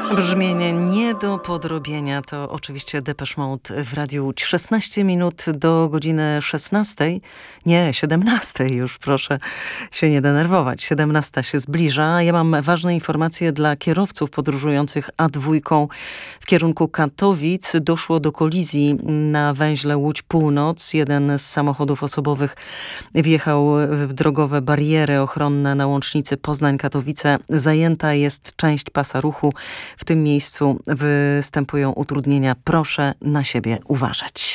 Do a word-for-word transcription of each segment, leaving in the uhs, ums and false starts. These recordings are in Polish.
Brzmienie nie do podrobienia to oczywiście Depeche Mode w Radiu Łódź. szesnaście minut do godziny szesnastej. Nie, siedemnastej już, proszę się nie denerwować. siedemnasta się zbliża. Ja mam ważne informacje dla kierowców podróżujących A dwa w kierunku Katowic. Doszło do kolizji na węźle Łódź Północ. Jeden z samochodów osobowych wjechał w drogowe bariery ochronne na łącznicy Poznań-Katowice. Zajęta jest część pasa ruchu. W tym miejscu występują utrudnienia. Proszę na siebie uważać.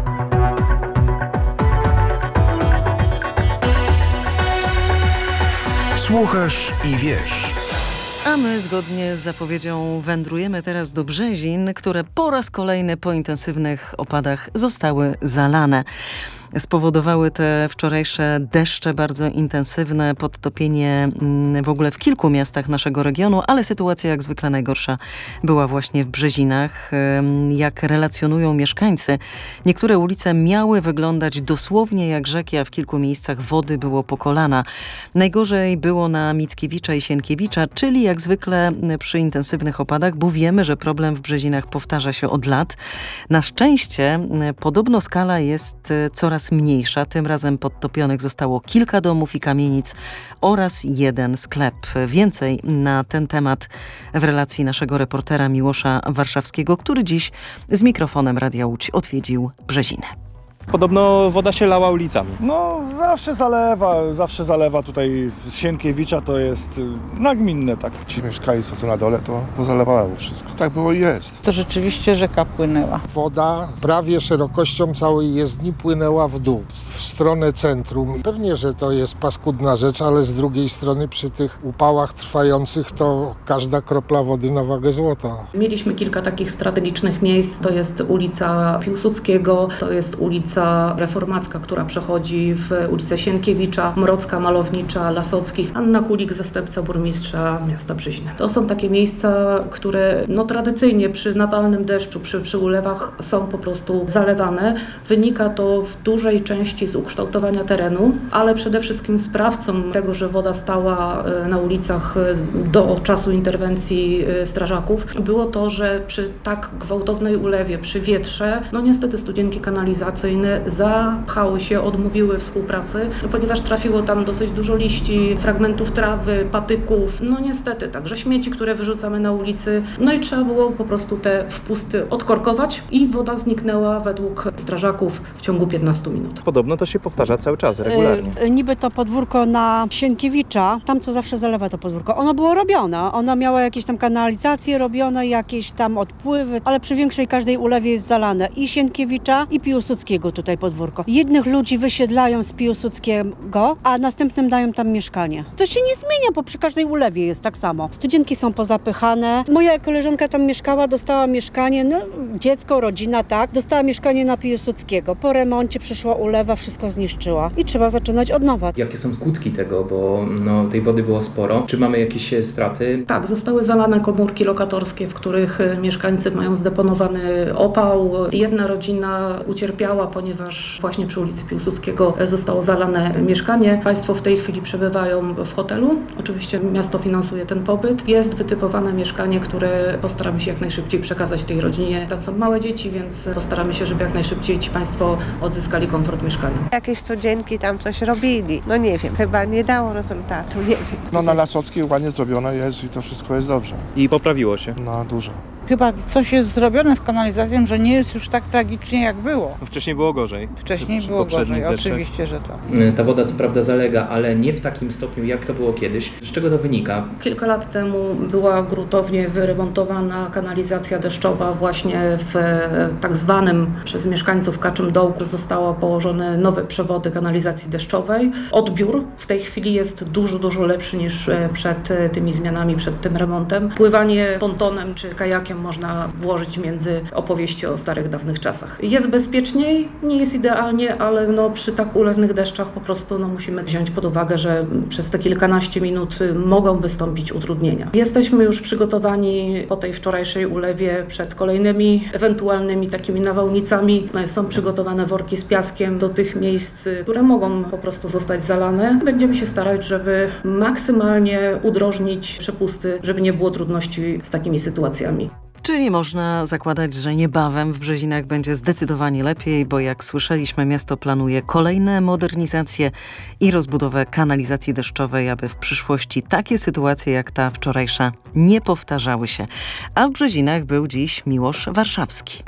Słuchasz i wiesz. A my zgodnie z zapowiedzią wędrujemy teraz do Brzezin, które po raz kolejny po intensywnych opadach zostały zalane. Spowodowały te wczorajsze deszcze bardzo intensywne, podtopienie w ogóle w kilku miastach naszego regionu, ale sytuacja jak zwykle najgorsza była właśnie w Brzezinach. Jak relacjonują mieszkańcy, niektóre ulice miały wyglądać dosłownie jak rzeki, a w kilku miejscach wody było po kolana. Najgorzej było na Mickiewicza i Sienkiewicza, czyli jak zwykle przy intensywnych opadach, bo wiemy, że problem w Brzezinach powtarza się od lat. Na szczęście podobno skala jest coraz mniejsza. Tym razem podtopionych zostało kilka domów i kamienic oraz jeden sklep. Więcej na ten temat w relacji naszego reportera Miłosza Warszawskiego, który dziś z mikrofonem Radia Łódź odwiedził Brzezinę. Podobno woda się lała ulicami. No zawsze zalewa, zawsze zalewa tutaj z Sienkiewicza, to jest nagminne, tak. Ci mieszkali co tu na dole, to pozalewało wszystko. Tak było i jest. To rzeczywiście rzeka płynęła. Woda prawie szerokością całej jezdni płynęła w dół, w stronę centrum. Pewnie, że to jest paskudna rzecz, ale z drugiej strony przy tych upałach trwających to każda kropla wody na wagę złota. Mieliśmy kilka takich strategicznych miejsc. To jest ulica Piłsudskiego, to jest ulica Reformacka, która przechodzi w ulicę Sienkiewicza, Mrocka, Malownicza, Lasockich, Anna Kulik, zastępca burmistrza miasta Brzezina. To są takie miejsca, które no, tradycyjnie przy nawalnym deszczu, przy, przy ulewach są po prostu zalewane. Wynika to w dużej części z ukształtowania terenu, ale przede wszystkim sprawcą tego, że woda stała na ulicach do czasu interwencji strażaków, było to, że przy tak gwałtownej ulewie, przy wietrze, no niestety studzienki kanalizacyjne zapchały się, odmówiły współpracy, no, ponieważ trafiło tam dosyć dużo liści, fragmentów trawy, patyków, no niestety, także śmieci, które wyrzucamy na ulicy, no i trzeba było po prostu te wpusty odkorkować i woda zniknęła według strażaków w ciągu piętnastu minut. Podobno to się powtarza cały czas, regularnie. Yy, niby to podwórko na Sienkiewicza, tam co zawsze zalewa to podwórko, ono było robione, ono miało jakieś tam kanalizacje robione, jakieś tam odpływy, ale przy większej każdej ulewie jest zalane i Sienkiewicza i Piłsudskiego tutaj podwórko. Jednych ludzi wysiedlają z Piłsudskiego, a następnym dają tam mieszkanie. To się nie zmienia, bo przy każdej ulewie jest tak samo. Studzienki są pozapychane. Moja koleżanka tam mieszkała, dostała mieszkanie, no dziecko, rodzina, tak, dostała mieszkanie na Piłsudskiego. Po remoncie przyszła ulewa, wszystko zniszczyła i trzeba zaczynać od nowa. Jakie są skutki tego, bo no, tej wody było sporo? Czy mamy jakieś straty? Tak, zostały zalane komórki lokatorskie, w których mieszkańcy mają zdeponowany opał. Jedna rodzina ucierpiała, ponieważ właśnie przy ulicy Piłsudskiego zostało zalane mieszkanie. Państwo w tej chwili przebywają w hotelu. Oczywiście miasto finansuje ten pobyt. Jest wytypowane mieszkanie, które postaramy się jak najszybciej przekazać tej rodzinie. Tam są małe dzieci, więc postaramy się, żeby jak najszybciej ci państwo odzyskali komfort mieszkania. Jakieś studzienki tam coś robili. No nie wiem, chyba nie dało rezultatu, nie wiem. No na Lasockiej ładnie zrobione jest i to wszystko jest dobrze. I poprawiło się? No dużo. Chyba coś jest zrobione z kanalizacją, że nie jest już tak tragicznie jak było. Wcześniej było gorzej. Wcześniej było gorzej, oczywiście, że tak. Ta woda co prawda zalega, ale nie w takim stopniu jak to było kiedyś. Z czego to wynika? Kilka lat temu była gruntownie wyremontowana kanalizacja deszczowa właśnie w tak zwanym przez mieszkańców Kaczym Dołku. Zostało położone nowe przewody kanalizacji deszczowej. Odbiór w tej chwili jest dużo, dużo lepszy niż przed tymi zmianami, przed tym remontem. Pływanie pontonem czy kajakiem można włożyć między opowieści o starych, dawnych czasach. Jest bezpieczniej, nie jest idealnie, ale no, przy tak ulewnych deszczach po prostu no, musimy wziąć pod uwagę, że przez te kilkanaście minut mogą wystąpić utrudnienia. Jesteśmy już przygotowani po tej wczorajszej ulewie przed kolejnymi ewentualnymi takimi nawałnicami. Są przygotowane worki z piaskiem do tych miejsc, które mogą po prostu zostać zalane. Będziemy się starać, żeby maksymalnie udrożnić przepusty, żeby nie było trudności z takimi sytuacjami. Czyli można zakładać, że niebawem w Brzezinach będzie zdecydowanie lepiej, bo jak słyszeliśmy, miasto planuje kolejne modernizacje i rozbudowę kanalizacji deszczowej, aby w przyszłości takie sytuacje jak ta wczorajsza nie powtarzały się. A w Brzezinach był dziś Miłosz Warszawski.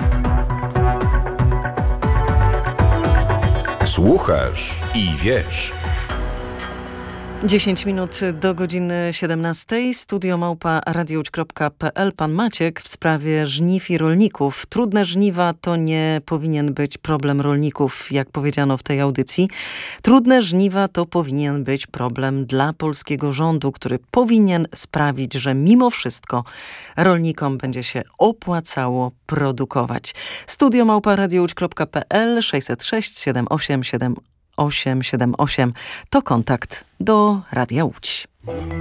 Słuchasz i wiesz. dziesięć minut do godziny siedemnastej. Studio małpa radiowódź kropka pe el. Pan Maciek w sprawie żniw i rolników. Trudne żniwa to nie powinien być problem rolników, jak powiedziano w tej audycji. Trudne żniwa to powinien być problem dla polskiego rządu, który powinien sprawić, że mimo wszystko rolnikom będzie się opłacało produkować. Studio małpa radiowódź kropka pe el sześćset sześć siedem osiem siedem osiem siedem osiem to kontakt do Radia Łódź.